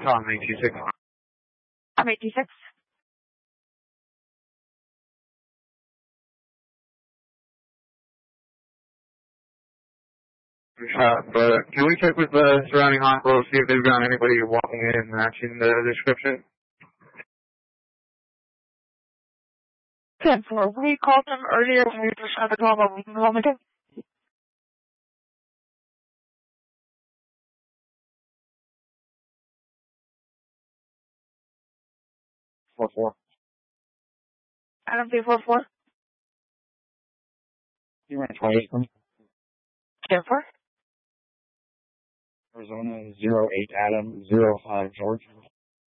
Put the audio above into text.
Tom 826. Tom 826. But can we check with the surrounding hospitals, see if they've got anybody walking in matching the description? 10-4. We called them earlier when we just had the call about we can call them again. 4-4. Adam 344. You ran 28 from 10-4. Arizona 08 Adam 05 George.